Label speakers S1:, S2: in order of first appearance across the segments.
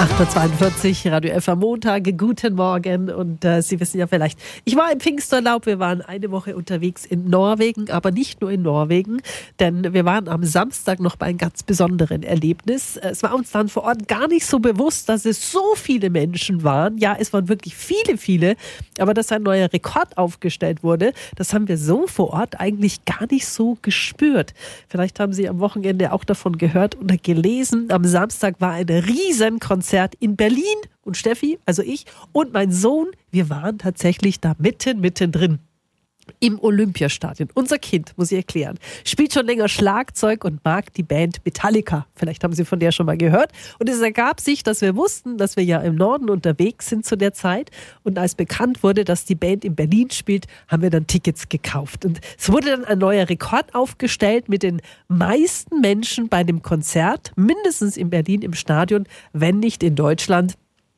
S1: 8.42 Uhr, Radio F am Montag, guten Morgen und Sie wissen ja vielleicht, ich war im Pfingsturlaub, wir waren eine Woche unterwegs in Norwegen, aber nicht nur in Norwegen, denn wir waren am Samstag noch bei einem ganz besonderen Erlebnis. Es war uns dann vor Ort gar nicht so bewusst, dass es so viele Menschen waren. Ja, es waren wirklich viele, aber dass ein neuer Rekord aufgestellt wurde, das haben wir so vor Ort eigentlich gar nicht so gespürt. Vielleicht haben Sie am Wochenende auch davon gehört oder gelesen. Am Samstag war ein Riesenkonzert in Berlin und Steffi, also ich und mein Sohn, wir waren tatsächlich da mittendrin. Im Olympiastadion. Unser Kind, muss ich erklären, spielt schon länger Schlagzeug und mag die Band Metallica. Vielleicht haben Sie von der schon mal gehört. Und es ergab sich, dass wir wussten, dass wir ja im Norden unterwegs sind zu der Zeit. Und als bekannt wurde, dass die Band in Berlin spielt, haben wir dann Tickets gekauft. Und es wurde dann ein neuer Rekord aufgestellt mit den meisten Menschen bei dem Konzert, mindestens in Berlin im Stadion, wenn nicht in Deutschland.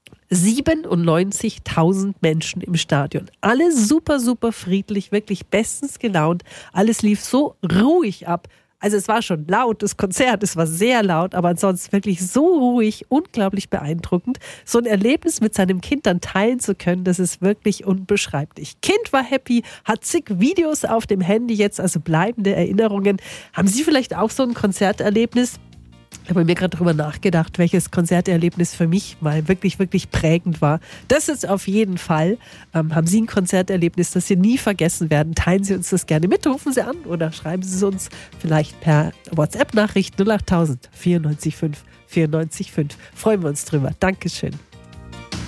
S1: 97.000 Menschen im Stadion. Alle super friedlich, wirklich bestens gelaunt. Alles lief so ruhig ab. Also es war schon laut, das Konzert, es war sehr laut, aber ansonsten wirklich so ruhig, unglaublich beeindruckend. So ein Erlebnis mit seinem Kind dann teilen zu können, das ist wirklich unbeschreiblich. Kind war happy, hat zig Videos auf dem Handy jetzt, also bleibende Erinnerungen. Haben Sie vielleicht auch so ein Konzerterlebnis? Ich habe mir gerade darüber nachgedacht, welches Konzerterlebnis für mich mal wirklich prägend war. Das ist auf jeden Fall. Haben Sie ein Konzerterlebnis, das Sie nie vergessen werden? Teilen Sie uns das gerne mit, rufen Sie an oder schreiben Sie es uns vielleicht per WhatsApp-Nachricht 08000 94 5 94 5. Freuen wir uns drüber. Dankeschön.